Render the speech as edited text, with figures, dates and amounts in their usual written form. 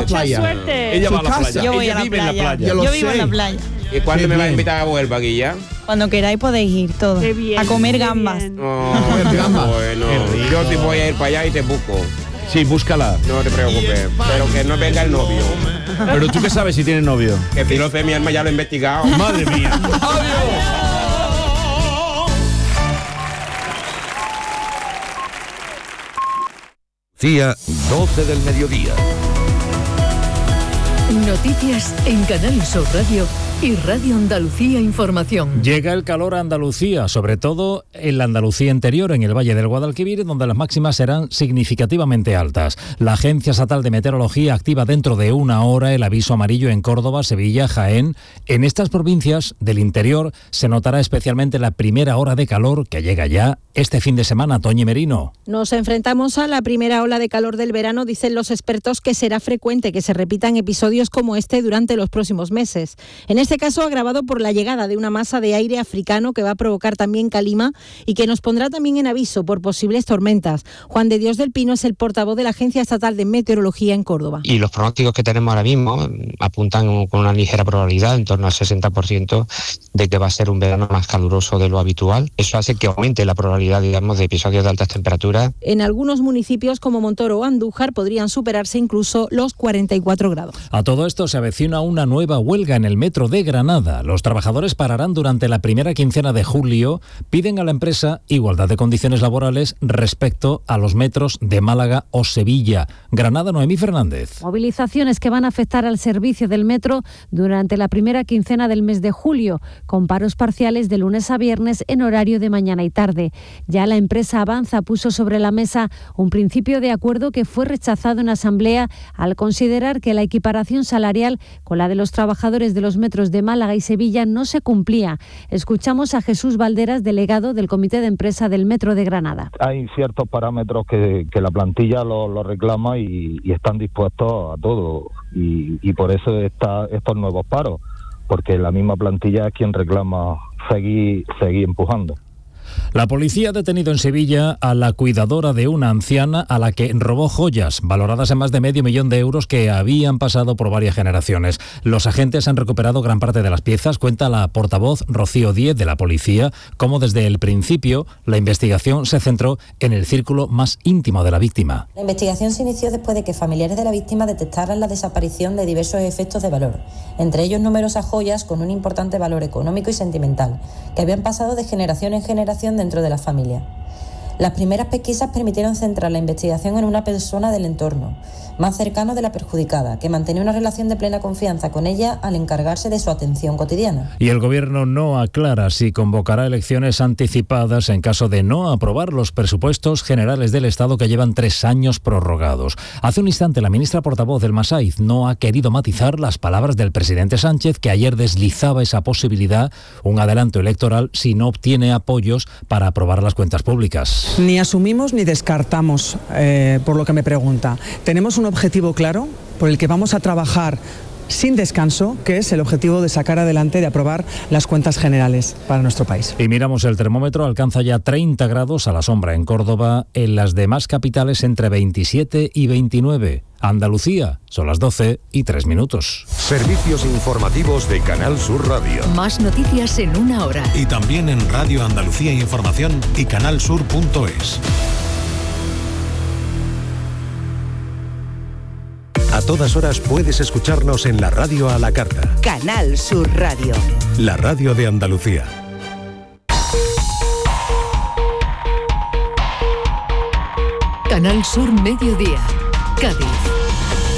playa. Suerte. Ella va a la casa. playa. Yo voy Ella a la vive en la playa. playa. Yo Yo vivo en la sé. playa. ¿Y cuándo Qué me va a bien. invitar a Huelva, Guilla? Cuando queráis podéis ir todos. Qué bien, a comer qué gambas. bien. Oh, Gamba. bueno, Qué rico. yo te voy a ir para allá y te busco. Sí, búscala. No te preocupes, pero que no venga el novio. Pero tú qué sabes si tienes novio. Que Piloto de mi alma ya lo he investigado. Madre mía. CIA, 12 del mediodía. Noticias en Canal Sur Radio y Radio Andalucía Información. Llega el calor a Andalucía, sobre todo en la Andalucía interior, en el Valle del Guadalquivir, donde las máximas serán significativamente altas. La Agencia Estatal de Meteorología activa dentro de una hora el aviso amarillo en Córdoba, Sevilla, Jaén. En estas provincias del interior se notará especialmente la primera hora de calor que llega ya este fin de semana. Toñi Merino. Nos enfrentamos a la primera ola de calor del verano. Dicen los expertos que será frecuente que se repitan episodios como este durante los próximos meses. En este caso, agravado por la llegada de una masa de aire africano que va a provocar también calima y que nos pondrá también en aviso por posibles tormentas. Juan de Dios del Pino es el portavoz de la Agencia Estatal de Meteorología en Córdoba. Y los pronósticos que tenemos ahora mismo apuntan con una ligera probabilidad, en torno al 60%, de que va a ser un verano más caluroso de lo habitual. Eso hace que aumente la probabilidad, digamos, de episodios de altas temperaturas. En algunos municipios como Montoro o Andújar podrían superarse incluso los 44 grados. A todo esto se avecina una nueva huelga en el metro de Granada. Los trabajadores pararán durante la primera quincena de julio. Piden a la empresa igualdad de condiciones laborales respecto a los metros de Málaga o Sevilla. Granada, Noemí Fernández. Movilizaciones que van a afectar al servicio del metro durante la primera quincena del mes de julio, con paros parciales de lunes a viernes en horario de mañana y tarde. Ya la empresa Avanza puso sobre la mesa un principio de acuerdo que fue rechazado en asamblea al considerar que la equiparación salarial con la de los trabajadores de los metros de Málaga y Sevilla no se cumplía. Escuchamos a Jesús Valderas, delegado del Comité de Empresa del Metro de Granada. Hay ciertos parámetros que la plantilla lo reclama y están dispuestos a todo. Y por eso estos nuevos paros, porque la misma plantilla es quien reclama seguir empujando. La policía ha detenido en Sevilla a la cuidadora de una anciana a la que robó joyas valoradas en más de $500,000 que habían pasado por varias generaciones. Los agentes han recuperado gran parte de las piezas, cuenta la portavoz Rocío Díez de la policía, como desde el principio la investigación se centró en el círculo más íntimo de la víctima. La investigación se inició después de que familiares de la víctima detectaran la desaparición de diversos efectos de valor, entre ellos numerosas joyas con un importante valor económico y sentimental, que habían pasado de generación en generación dentro de la familia. Las primeras pesquisas permitieron centrar la investigación en una persona del entorno, más cercano de la perjudicada, que mantenía una relación de plena confianza con ella al encargarse de su atención cotidiana. Y el Gobierno no aclara si convocará elecciones anticipadas en caso de no aprobar los presupuestos generales del Estado que llevan 3 años prorrogados. Hace un instante la ministra portavoz del Masaiz no ha querido matizar las palabras del presidente Sánchez, que ayer deslizaba esa posibilidad, un adelanto electoral si no obtiene apoyos para aprobar las cuentas públicas. Ni asumimos ni descartamos, por lo que me pregunta. Tenemos un objetivo claro por el que vamos a trabajar sin descanso, que es el objetivo de sacar adelante, de aprobar las cuentas generales para nuestro país. Y miramos el termómetro, alcanza ya 30 grados a la sombra en Córdoba, en las demás capitales entre 27 y 29. Andalucía, son las 12:03. Servicios informativos de Canal Sur Radio. Más noticias en una hora. Y también en Radio Andalucía Información y canalsur.es. A todas horas puedes escucharnos en la radio a la carta. Canal Sur Radio. La radio de Andalucía. Canal Sur Mediodía. Cádiz.